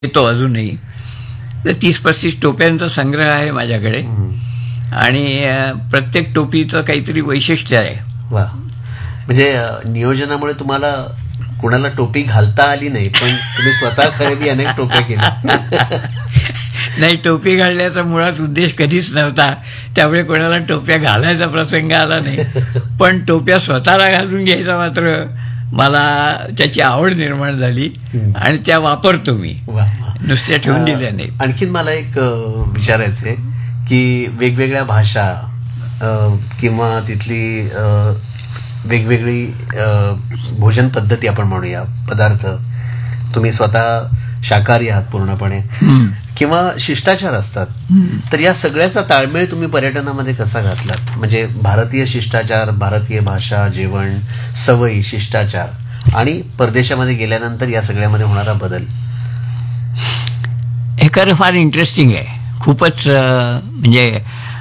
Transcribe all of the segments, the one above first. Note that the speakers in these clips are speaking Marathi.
येतो अजूनही. तर 30-35 टोप्यांचा संग्रह आहे माझ्याकडे आणि प्रत्येक टोपीचं काहीतरी वैशिष्ट्य आहे. वा, म्हणजे नियोजनामुळे तुम्हाला कोणाला टोपी घालता आली नाही, पण तुम्ही स्वतः खरेदी अनेक टोप्या केल्या. नाही, टोपी घालण्याचा मुळात उद्देश कधीच नव्हता, त्यामुळे कोणाला टोप्या घालायचा प्रसंग आला नाही. पण टोप्या स्वतःला घालून घ्यायचा मात्र मला त्याची आवड निर्माण झाली आणि त्या वापरतो मी, नुसत्या ठेवून दिल्या नाही. आणखीन मला एक विचारायचं आहे की वेगवेगळ्या भाषा किंवा तिथली वेगवेगळी भोजन पद्धती आपण म्हणूया, पदार्थ, तुम्ही स्वतः शाकाहारी आहात पूर्णपणे, किंवा शिष्टाचार असतात, तर या सगळ्याचा ताळमेळ तुम्ही पर्यटनामध्ये कसा घातलात? म्हणजे भारतीय शिष्टाचार, भारतीय भाषा, जेवण, सवयी, शिष्टाचार आणि परदेशामध्ये गेल्यानंतर या सगळ्यामध्ये होणारा बदल. हे खरं फार इंटरेस्टिंग आहे, खूपच. म्हणजे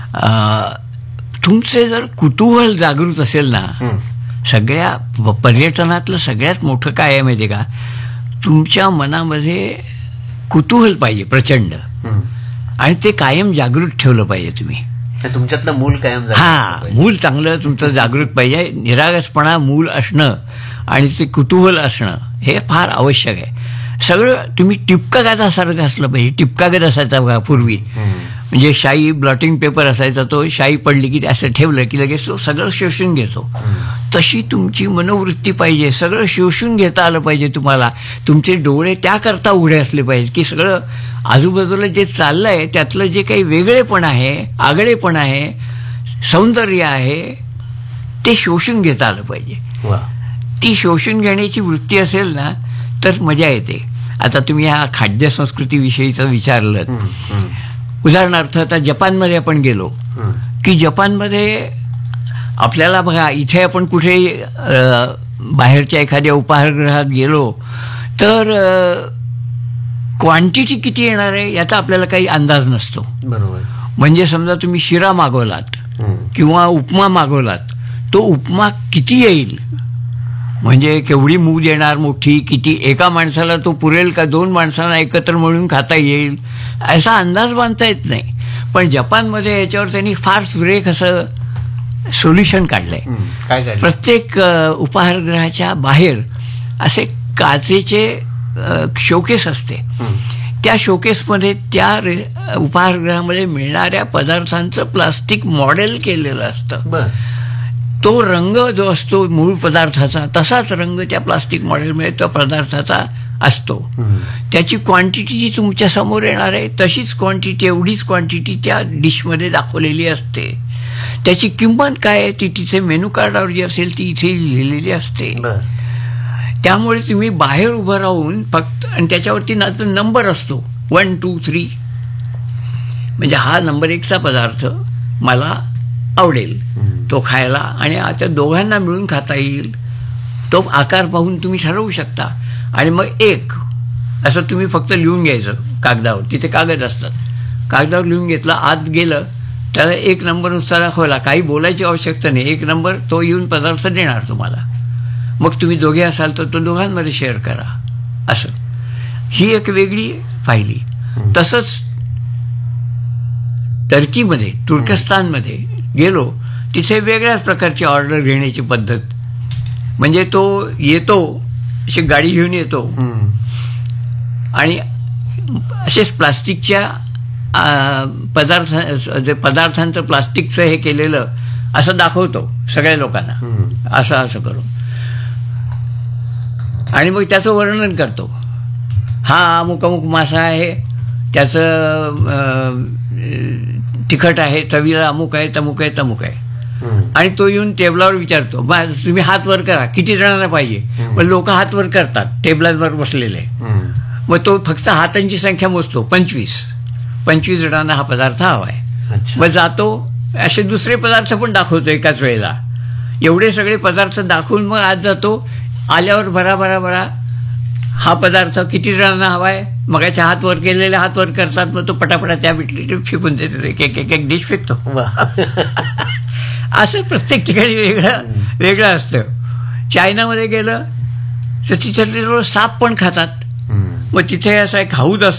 तुमचे जर कुतूहल जागृत असेल ना, सगळ्या पर्यटनातलं सगळ्यात मोठं काय आहे माहिती आहे का, तुमच्या मनामध्ये कुतूहल पाहिजे प्रचंड, आणि ते कायम जागृत ठेवलं पाहिजे तुम्ही. तुमच्यातलं मूल कायम मूल चांगलं तुमचं जागृत पाहिजे. निरागसपणा मूल असणं आणि ते कुतूहल असणं हे फार आवश्यक आहे. सगळं तुम्ही टिपकागदासारखं असलं पाहिजे. टिपकागद असायचा बघा पूर्वी, म्हणजे शाई ब्लॉटिंग पेपर असायचा, तो शाई पडली की असं ठेवलं की लगेच तो सगळं शोषून घेतो. तशी तुमची मनोवृत्ती पाहिजे, सगळं शोषून घेता आलं पाहिजे तुम्हाला. तुमचे डोळे त्याकरता उघडे असले पाहिजे की सगळं आजूबाजूला जे चाललंय त्यातलं जे काही वेगळेपण आहे, आगळेपण आहे, सौंदर्य आहे, ते शोषून घेता आलं पाहिजे. ती शोषून घेण्याची वृत्ती असेल ना तर मजा येते. आता तुम्ही ह्या खाद्य संस्कृतीविषयीचं विचारलं, उदाहरणार्थ आता जपानमध्ये आपण गेलो की जपानमध्ये आपल्याला बघा, इथे आपण कुठेही बाहेरच्या एखाद्या उपाहारगृहात गेलो तर क्वांटिटी किती येणार आहे याचा आपल्याला काही अंदाज नसतो. बरोबर. म्हणजे समजा तुम्ही शिरा मागवलात किंवा उपमा मागवलात, तो उपमा किती येईल, म्हणजे केवढी मूद येणार मोठी, किती, एका माणसाला तो पुरेल का, 2 माणसांना एकत्र मिळून खाता येईल, असा अंदाज बांधता येत नाही. पण जपानमध्ये याच्यावर त्यांनी फार सुरेख असं सोल्युशन काढलंय. काय काढलं? प्रत्येक उपाहारगृहाच्या बाहेर असे काचेचे शोकेस असते. त्या शोकेसमध्ये त्या उपाहारगृहामध्ये मिळणाऱ्या पदार्थांचं प्लास्टिक मॉडेल केलेलं असतं. तो रंग जो असतो मूळ पदार्थाचा, तसाच रंग त्या प्लास्टिक मॉडेलमध्ये त्या पदार्थाचा असतो. त्याची क्वांटिटी जी तुमच्या समोर येणार आहे तशीच क्वांटिटी, एवढीच क्वांटिटी त्या डिशमध्ये दाखवलेली असते. त्याची किंमत काय आहे ती तिथे मेनू कार्डावर जी असेल ती इथे लिहिलेली असते. त्यामुळे तुम्ही बाहेर उभं राहून फक्त, आणि त्याच्यावरती नंबर असतो 1, 2, 3, म्हणजे हा नंबर 1चा पदार्थ मला आवडेल तो खायला आणि आता दोघांना मिळून खाता येईल, तो आकार पाहून तुम्ही ठरवू शकता. आणि मग 1 असं तुम्ही फक्त लिहून घ्यायचं कागदावर, तिथे कागद असतात, कागदावर लिहून घेतला, आत गेलं, त्याला 1 नंबर नुसता दाखवला, काही बोलायची आवश्यकता नाही, 1 नंबर तो येऊन पदार्थ देणार तुम्हाला. मग तुम्ही दोघे असाल तर तो दोघांमध्ये शेअर करा. असं ही एक वेगळी पाहिली. तसंच टर्कीमध्ये, तुर्कस्तानमध्ये गेलो, तिथे वेगळ्याच प्रकारची ऑर्डर घेण्याची पद्धत. म्हणजे तो येतो, अशी गाडी घेऊन येतो आणि असेच प्लास्टिकच्या पदार्थांचं प्लास्टिकचं हे केलेलं असं दाखवतो सगळ्या लोकांना, असं असं करून, आणि मग त्याचं वर्णन करतो. हा अमुक अमुक मासा आहे, त्याचं तिखट आहे, चवीला अमुक आहे, तमुक आहे, तमुक आहे. आणि तो येऊन टेबलावर विचारतो, तुम्ही हात वर करा, किती जणांना पाहिजे. मग लोक हात वर करतात टेबलावर बसलेले. मग तो फक्त हातांची संख्या मोजतो, 25 जणांना हा पदार्थ हवा आहे. मग जातो, असे दुसरे पदार्थ पण दाखवतो एकाच वेळेला. एवढे सगळे पदार्थ दाखवून मग आज जातो. आल्यावर भरा हा पदार्थ किती जणांना हवाय, मगाच्या हात वर केलेले हात वर करतात, मग तो पटापटा त्या बिटली फेकून देतो, एक डिश फेकतो. असं प्रत्येक ठिकाणी वेगळं असतं. चायनामध्ये गेलं तर तिथे साप पण खातात. मग तिथे असा एक हौद